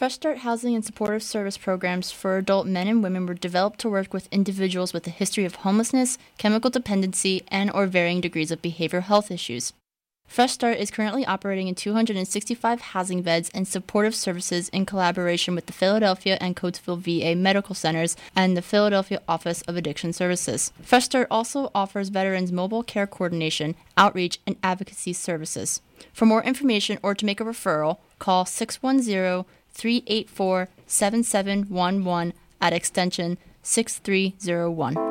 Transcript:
Fresh Start Housing and Supportive Service programs for adult men and women were developed to work with individuals with a history of homelessness, chemical dependency, and/or varying degrees of behavioral health issues. Fresh Start is currently operating in 265 housing beds and supportive services in collaboration with the Philadelphia and Coatesville VA Medical Centers and the Philadelphia Office of Addiction Services. Fresh Start also offers veterans mobile care coordination, outreach, and advocacy services. For more information or to make a referral, call 610-384-7711 at extension 6301.